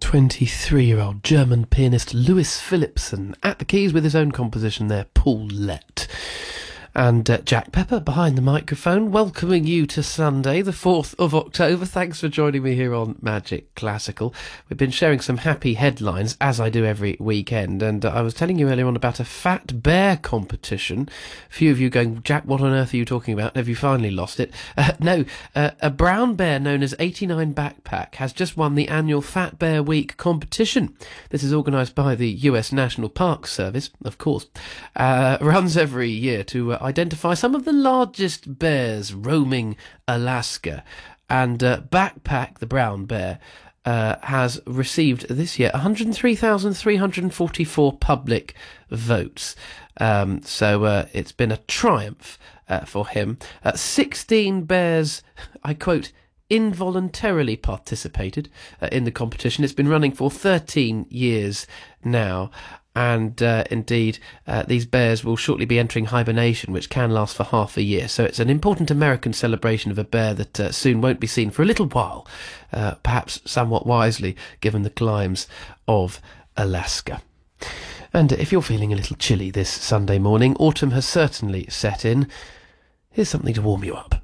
23-year-old German pianist Louis Philipson at the keys with his own composition there, Paulette. And Jack Pepper behind the microphone, welcoming you to Sunday, the 4th of October. Thanks for joining me here on Magic Classical. We've been sharing some happy headlines, as I do every weekend, and I was telling you earlier on about a fat bear competition. A few of you going, Jack, what on earth are you talking about? Have you finally lost it? No, a brown bear known as 89 Backpack has just won the annual Fat Bear Week competition. This is organised by the US National Park Service, of course. Runs every year to identify some of the largest bears roaming Alaska. And Backpack, the brown bear, has received this year 103,344 public votes. So it's been a triumph for him. 16 bears, I quote, involuntarily participated in the competition. It's been running for 13 years now. And indeed, these bears will shortly be entering hibernation, which can last for half a year. So it's an important American celebration of a bear that soon won't be seen for a little while, perhaps somewhat wisely, given the climes of Alaska. And if you're feeling a little chilly this Sunday morning, autumn has certainly set in. Here's something to warm you up.